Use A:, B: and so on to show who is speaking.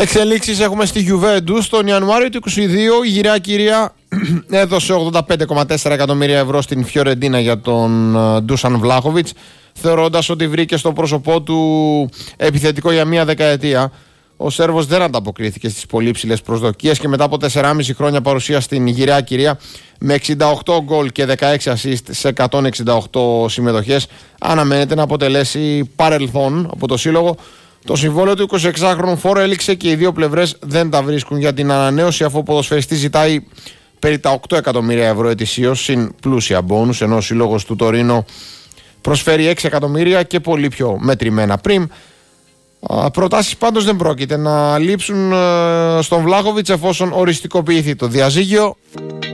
A: Εξελίξεις έχουμε στη Juventus. Τον Ιανουάριο του 2022 η γυραιά κυρία έδωσε 85,4 εκατομμύρια ευρώ στην Φιωρεντίνα για τον Ντούσαν Βλάχοβιτς, θεωρώντας ότι βρήκε στο πρόσωπό του επιθετικό για μία δεκαετία. Ο Σέρβος δεν ανταποκρίθηκε στις πολύ ψηλές προσδοκίες και μετά από 4,5 χρόνια παρουσία στην γυραιά κυρία με 68 γκολ και 16 assist σε 168 συμμετοχές αναμένεται να αποτελέσει παρελθόν από το σύλλογο. Το συμβόλαιο του 26χρονου φόρο έληξε και οι δύο πλευρές δεν τα βρίσκουν για την ανανέωση, αφού ο ποδοσφαιριστής ζητάει περί τα 8 εκατομμύρια ευρώ ετησίως συν πλούσια μπόνους, ενώ ο σύλλογος του Τωρίνο προσφέρει 6 εκατομμύρια και πολύ πιο μετρημένα πριμ. Προτάσεις πάντως δεν πρόκειται να λείψουν στον Βλάχοβιτς εφόσον οριστικοποιηθεί το διαζύγιο.